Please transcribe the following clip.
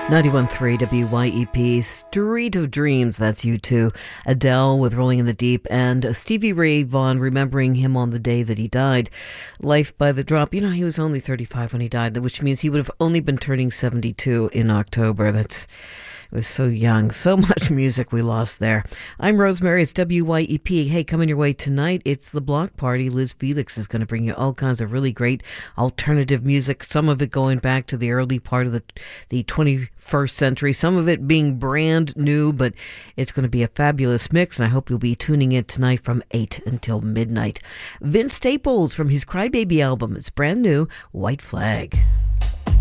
91.3 WYEP, Street of Dreams, that's you too. Adele with Rolling in the Deep, and Stevie Ray Vaughan, remembering him on the day that he died. Life by the Drop. You know, he was only 35 when he died, which means he would have only been turning 72 in October. It was so young. So much music we lost there. I'm Rosemary. It's WYEP. Hey, coming your way tonight, it's the Block Party. Liz Felix is going to bring you all kinds of really great alternative music, some of it going back to the early part of the 21st century, some of it being brand new, but it's going to be a fabulous mix, and I hope you'll be tuning in tonight from 8 until midnight. Vince Staples from his Crybaby album. It's brand new, White Flag.